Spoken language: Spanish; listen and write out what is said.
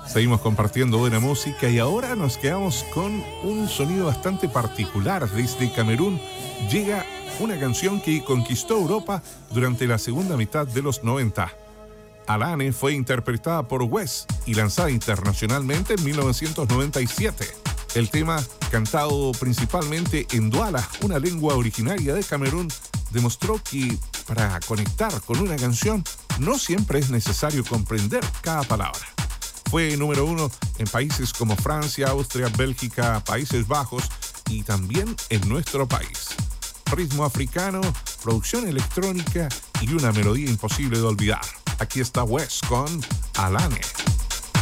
Seguimos compartiendo buena música y ahora nos quedamos con un sonido bastante particular. Desde Camerún llega una canción que conquistó Europa durante la segunda mitad de los 90. Alane fue interpretada por Wes y lanzada internacionalmente en 1997. El tema, cantado principalmente en Douala, una lengua originaria de Camerún, demostró que para conectar con una canción no siempre es necesario comprender cada palabra. Fue número 1 en países como Francia, Austria, Bélgica, Países Bajos y también en nuestro país. Ritmo africano, producción electrónica y una melodía imposible de olvidar. Aquí está Wes con Alane.